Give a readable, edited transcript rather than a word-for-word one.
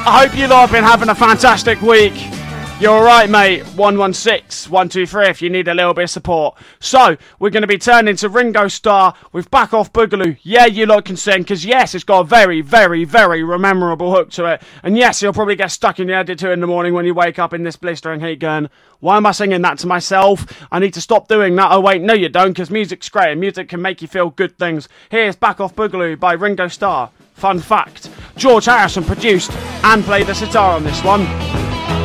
I hope you lot have been having a fantastic week. You're alright, mate. 116 123 if you need a little bit of support. So, we're going to be turning to Ringo Starr with Back Off Boogaloo. Yeah, you lot can sing, because yes, it's got a very, very, very memorable hook to it. And yes, you'll probably get stuck in your head at 2 in the morning when you wake up in this blistering heat going, why am I singing that to myself? I need to stop doing that. Oh wait, no you don't, because music's great and music can make you feel good things. Here's Back Off Boogaloo by Ringo Starr. Fun fact, George Harrison produced and played the sitar on this one.